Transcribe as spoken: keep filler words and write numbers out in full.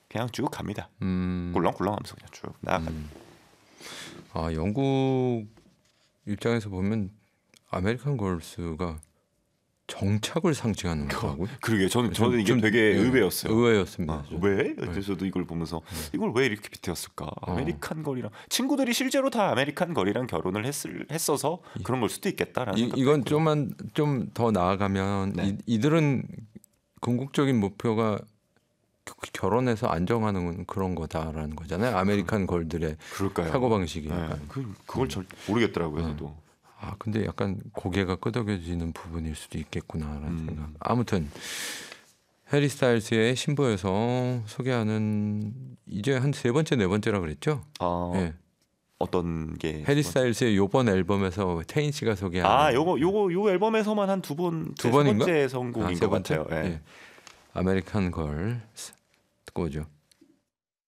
그냥 쭉 갑니다. 음. 꿀렁꿀렁하면서 그냥 쭉 나아갑니다. 음. 아 영국 입장에서 보면 아메리칸 걸스가 정착을 상징하는 거라고요? 그러게 저는 좀- 저는 이게 좀, 되게 예, 의외였어요. 의외였습니다. 아, 저는. 왜? 그래서도 이걸 보면서 이걸 왜 이렇게 빗대었을까? 어. 아메리칸 걸이랑 친구들이 실제로 다 아메리칸 걸이랑 결혼을 했을 했어서 그런 걸 수도 있겠다라는 이, 생각도 이건 했고요. 좀만 좀 더 나아가면 네. 이, 이들은 궁극적인 목표가 겨- 결혼해서 안정하는 그런 거다라는 거잖아요. 아메리칸 걸들의 그럴까요? 사고 방식이 네, 약간. 그, 그걸 잘 모르겠더라고요. 네. 저도. 아 근데 약간 고개가 끄덕여지는 부분일 수도 있겠구나라는 음. 생각. 아무튼 해리 스타일스의 신보에서 소개하는 이제 한 세 번째 네 번째라 그랬죠? 아, 예. 어떤 게 해리 스타일스의 요번 앨범에서 태인 씨가 소개한 아, 요거 요거 요 앨범에서만 한 두 번, 두 세 번인가? 번째 성공인 아, 세 것 번째? 같아요. 예. 예. 아메리칸 걸 듣고 오죠.